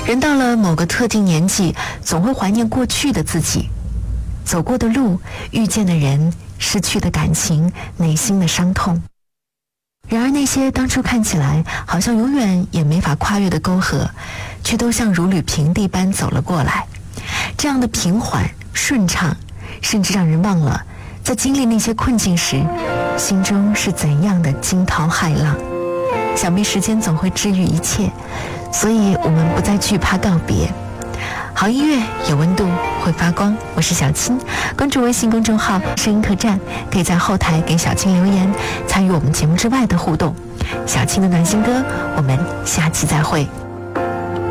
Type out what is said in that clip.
人到了某个特定年纪，总会怀念过去的自己，走过的路，遇见的人，失去的感情，内心的伤痛。然而那些当初看起来好像永远也没法跨越的沟壑，却都像如履平地般走了过来。这样的平缓顺畅，甚至让人忘了在经历那些困境时，心中是怎样的惊涛骇浪。想必时间总会治愈一切，所以我们不再惧怕告别。好音乐有温度，会发光。我是小青，关注微信公众号声音客栈，可以在后台给小青留言，参与我们节目之外的互动。小青的暖心歌，我们下期再会。